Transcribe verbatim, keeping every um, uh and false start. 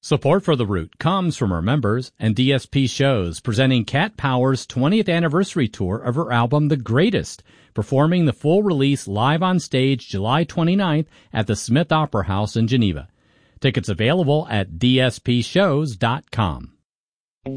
Support for The Root comes from our members and D S P Shows, presenting Cat Power's twentieth anniversary tour of her album The Greatest, performing the full release live on stage July twenty-ninth at the Smith Opera House in Geneva. Tickets available at d s p shows dot com.